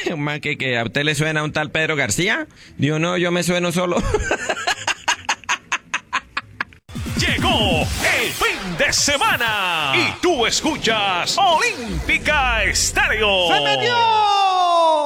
Más que a usted le suena un tal Pedro García. Digo, no, yo me sueno solo. Llegó el fin de semana y tú escuchas Olímpica Estéreo. ¡Se metió!